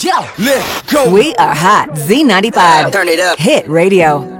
Let's go. We are hot. Z95. Turn it up. Hit radio.